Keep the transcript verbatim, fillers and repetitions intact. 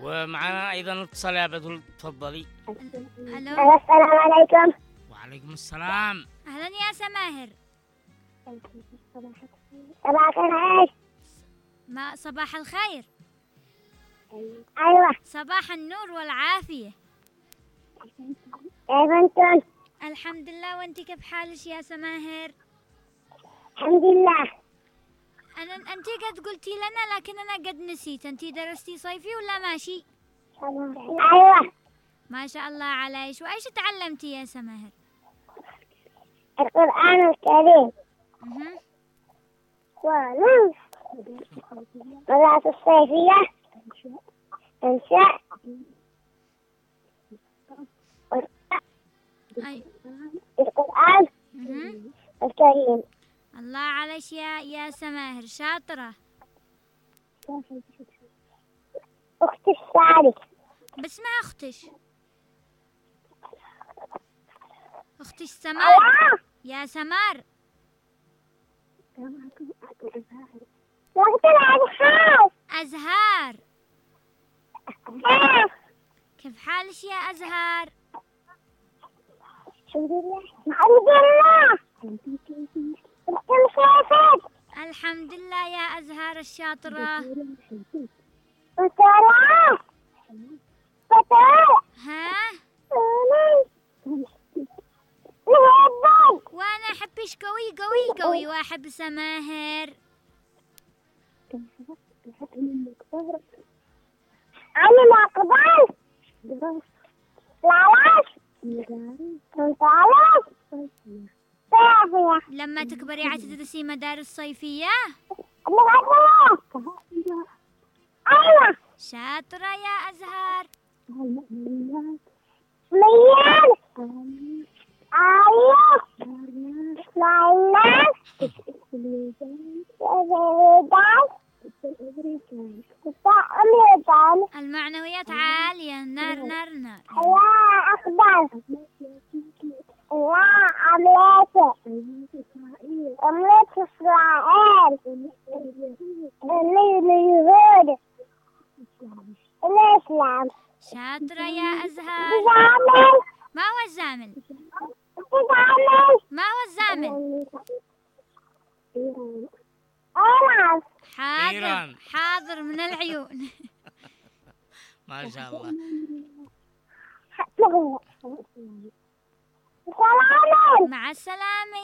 ومعنا أيضا اتصال يا بدر، تفضلي. الو، السلام عليكم. وعليكم السلام. أهلا يا سماهر. صباح الخير. ما صباح الخير. أيوة، صباح النور والعافية. كيف أنتم؟ الحمد لله، وانت كيف حالك يا سماهر؟ الحمد لله. أنا أنت قد قلتي لنا لكن أنا قد نسيت. أنت درستي صيفي ولا ماشي؟ أيوة، ما شاء الله عليش. وإيش تعلمتي يا سماهر؟ القرآن الكريم مهم. ونص مدرسة الصيفية، إنشاء أي. القرآن مهم. الكريم. الله عليش يا يا سماهر، شاطرة. أختي السعدي. بس ما أختش أختش سمار. يا سمار. وقت الأزهار. أزهار. آه. كيف حالش يا أزهار؟ الحمد لله. الحمد لله. أنتم كيفك؟ الحمد لله يا أزهار الشاطرة. بطلع بطلع. ها؟ نهبل. وأنا أحبش قوي قوي قوي، وأحب سماهر. أنا ما قبل. لالاش. مطالب. صافية. لما تكبري عاد تدرسي مدارس صيفية؟ أيوة. شاطرة يا أزهار. ميال. أيوة. ميال. أمريكان. المعنويات عالية. نار نار نار. لا أخضر. لا عملته. عملة إسرائيل. اليهود. الإسلام. شاطرة يا أزهار. تزامن. ما هو الزامل؟ تزامن. ما هو الزامل؟ إيران. حاضر إيران. حاضر من العيون. ما شاء الله. سلام. مع السلامة